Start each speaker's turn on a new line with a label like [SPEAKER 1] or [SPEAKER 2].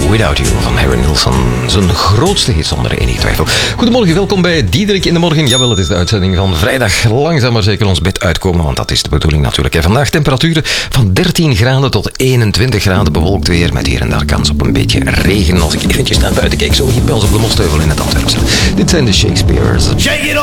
[SPEAKER 1] Without You van Harry Nilsson. Zijn grootste hit zonder enige twijfel. Goedemorgen, welkom bij Diederik in de Morgen. Jawel, het is de uitzending van vrijdag. Langzaam maar zeker ons bed uitkomen, want dat is de bedoeling natuurlijk. En vandaag temperaturen van 13 graden tot 21 graden bewolkt weer. Met hier en daar kans op een beetje regen. Als ik eventjes naar buiten kijk, zo hier bij ons op de Mosteuvel in het Antwerpse. Dit zijn de Shakespeare's.